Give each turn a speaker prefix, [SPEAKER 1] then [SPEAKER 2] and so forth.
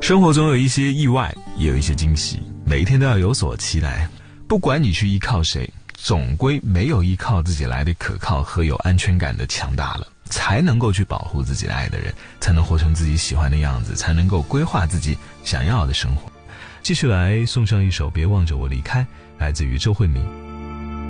[SPEAKER 1] 生活中有一些意外，也有一些惊喜，每一天都要有所期待。不管你去依靠谁，总归没有依靠自己来的可靠和有安全感的强大了，才能够去保护自己爱的人，才能活成自己喜欢的样子，才能够规划自己想要的生活。继续来送上一首《别望着我离开》，来自于周慧敏。